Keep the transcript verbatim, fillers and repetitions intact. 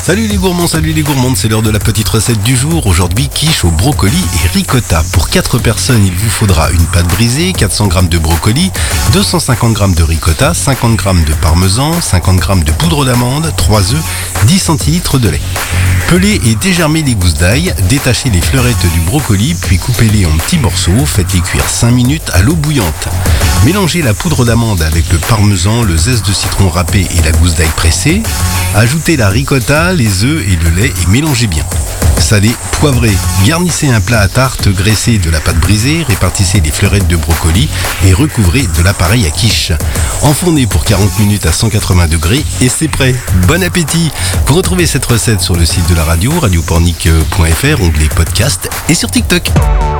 Salut les gourmands, salut les gourmandes, c'est l'heure de la petite recette du jour. Aujourd'hui, quiche au brocoli et ricotta. Pour quatre personnes, il vous faudra une pâte brisée, quatre cents grammes de brocoli, deux cent cinquante grammes de ricotta, cinquante grammes de parmesan, cinquante grammes de poudre d'amande, trois œufs, dix centilitres de lait. Pelez et dégermez les gousses d'ail, détachez les fleurettes du brocoli, puis coupez-les en petits morceaux, faites-les cuire cinq minutes à l'eau bouillante. Mélangez la poudre d'amande avec le parmesan, le zeste de citron râpé et la gousse d'ail pressée. Ajoutez la ricotta, les œufs et le lait et mélangez bien. Salez, poivrez, garnissez un plat à tarte graissé de la pâte brisée, répartissez les fleurettes de brocoli et recouvrez de l'appareil à quiche. Enfournez pour quarante minutes à cent quatre-vingts degrés et c'est prêt. Bon appétit! Vous retrouvez cette recette sur le site de la radio, radio pornic point f r, onglet podcast et sur TikTok.